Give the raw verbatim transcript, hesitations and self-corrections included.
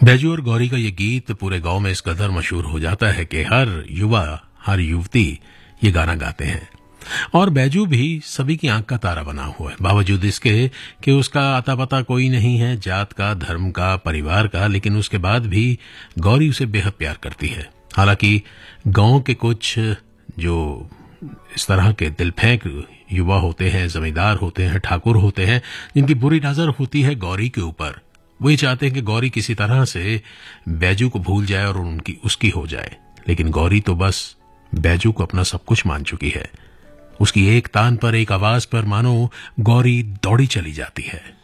बैजू और गौरी का ये गीत पूरे गांव में इस कदर मशहूर हो जाता है कि हर युवा, हर युवती ये गाना गाते हैं। और बैजू भी सभी की आंख का तारा बना हुआ है, बावजूद इसके कि उसका आता पता कोई नहीं है, जात का, धर्म का, परिवार का, लेकिन उसके बाद भी गौरी उसे बेहद प्यार करती है। हालांकि गांव के कुछ जो इस तरह के दिलफेंक युवा होते हैं, जमींदार होते हैं, ठाकुर होते हैं, जिनकी बुरी नजर होती है गौरी के ऊपर, वो ये चाहते हैं कि गौरी किसी तरह से बैजू को भूल जाए और उनकी उसकी हो जाए। लेकिन गौरी तो बस बैजू को अपना सब कुछ मान चुकी है। उसकी एक तान पर, एक आवाज पर मानो गौरी दौड़ी चली जाती है।